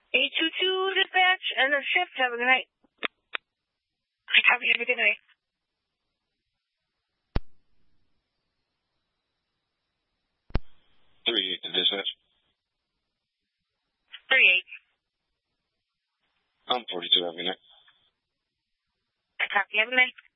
822 dispatch, end of shift. Have a good night. Have a good night. To dispatch. 38. I'm 42, have a good night. Copy, have a good night.